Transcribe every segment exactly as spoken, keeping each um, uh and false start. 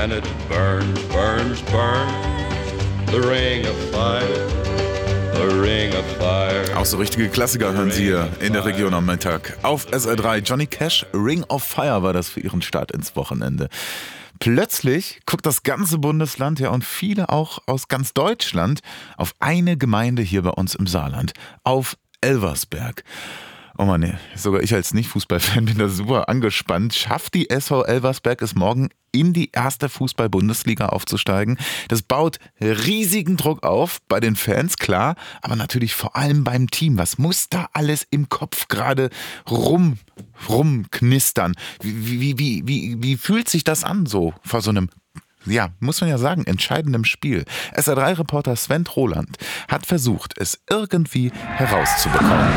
and it burns, burns, burns. The ring of fire, the ring of fire. Auch so richtige Klassiker hören Sie hier in der Region am Mittag. Auf S R drei, Johnny Cash, Ring of Fire war das für Ihren Start ins Wochenende. Plötzlich guckt das ganze Bundesland, ja und viele auch aus ganz Deutschland, auf eine Gemeinde hier bei uns im Saarland, auf Elversberg. Oh Mann, sogar ich als Nicht-Fußballfan bin da super angespannt. Schafft die S V Elversberg es morgen in die erste Fußball-Bundesliga aufzusteigen? Das baut riesigen Druck auf bei den Fans, klar, aber natürlich vor allem beim Team. Was muss da alles im Kopf gerade rum, rumknistern? Wie, wie, wie, wie, wie fühlt sich das an so vor so einem, ja, muss man ja sagen, entscheidendem Spiel? S R drei Reporter Sven Troland hat versucht, es irgendwie herauszubekommen.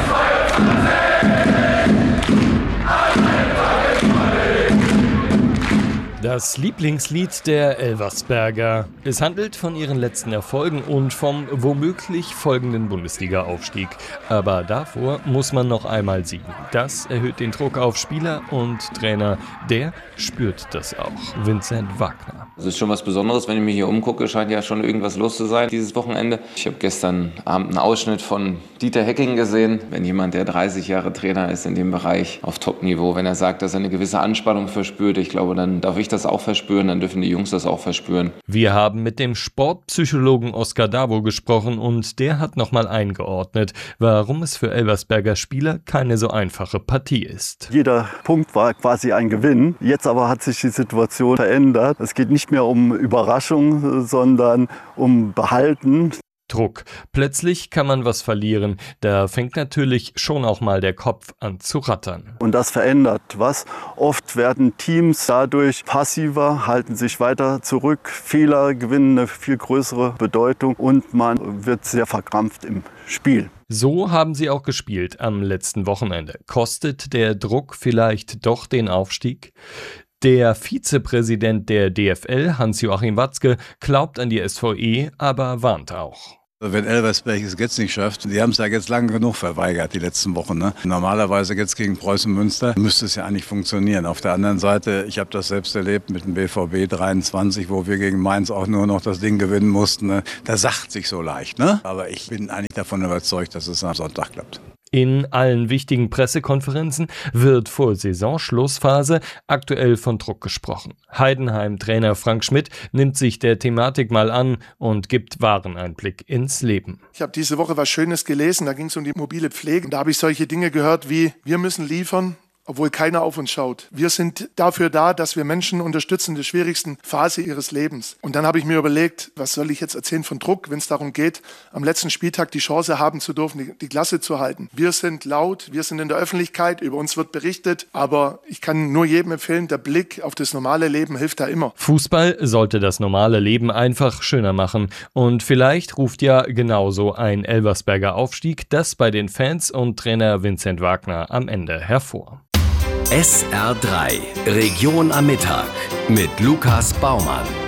Das Lieblingslied der Elversberger. Es handelt von ihren letzten Erfolgen und vom womöglich folgenden Bundesliga-Aufstieg. Aber davor muss man noch einmal siegen. Das erhöht den Druck auf Spieler und Trainer. Der spürt das auch. Vincent Wagner. Es ist schon was Besonderes, wenn ich mich hier umgucke, scheint ja schon irgendwas los zu sein dieses Wochenende. Ich habe gestern Abend einen Ausschnitt von Dieter Hecking gesehen. Wenn jemand, der dreißig Jahre Trainer ist in dem Bereich, auf Top-Niveau, wenn er sagt, dass er eine gewisse Anspannung verspürt, ich glaube, dann darf ich das auch verspüren, dann dürfen die Jungs das auch verspüren. Wir haben mit dem Sportpsychologen Oskar Davo gesprochen und der hat nochmal eingeordnet, warum es für Elversberger Spieler keine so einfache Partie ist. Jeder Punkt war quasi ein Gewinn. Jetzt aber hat sich die Situation verändert. Es geht nicht mehr um Überraschung, sondern um Behalten. Druck. Plötzlich kann man was verlieren. Da fängt natürlich schon auch mal der Kopf an zu rattern. Und das verändert was. Oft werden Teams dadurch passiver, halten sich weiter zurück. Fehler gewinnen eine viel größere Bedeutung und man wird sehr verkrampft im Spiel. So haben sie auch gespielt am letzten Wochenende. Kostet der Druck vielleicht doch den Aufstieg? Der Vizepräsident der D F L, Hans-Joachim Watzke, glaubt an die S V E, aber warnt auch. Wenn Elversberg es jetzt nicht schafft, die haben es ja jetzt lange genug verweigert, die letzten Wochen. Ne? Normalerweise jetzt gegen Preußen Münster müsste es ja eigentlich funktionieren. Auf der anderen Seite, ich habe das selbst erlebt mit dem B V B dreiundzwanzig, wo wir gegen Mainz auch nur noch das Ding gewinnen mussten. Ne? Da sagt sich so leicht, ne? Aber ich bin eigentlich davon überzeugt, dass es am Sonntag klappt. In allen wichtigen Pressekonferenzen wird vor Saisonschlussphase aktuell von Druck gesprochen. Heidenheim-Trainer Frank Schmidt nimmt sich der Thematik mal an und gibt wahren Einblick ins Leben. Ich habe diese Woche was Schönes gelesen, da ging es um die mobile Pflege. Da habe ich solche Dinge gehört wie, wir müssen liefern, obwohl keiner auf uns schaut. Wir sind dafür da, dass wir Menschen unterstützen in der schwierigsten Phase ihres Lebens. Und dann habe ich mir überlegt, was soll ich jetzt erzählen von Druck, wenn es darum geht, am letzten Spieltag die Chance haben zu dürfen, die, die Klasse zu halten. Wir sind laut, wir sind in der Öffentlichkeit, über uns wird berichtet, aber ich kann nur jedem empfehlen, der Blick auf das normale Leben hilft da immer. Fußball sollte das normale Leben einfach schöner machen. Und vielleicht ruft ja genauso ein Elversberger Aufstieg das bei den Fans und Trainer Vincent Wagner am Ende hervor. S R drei, Region am Mittag mit Lukas Baumann.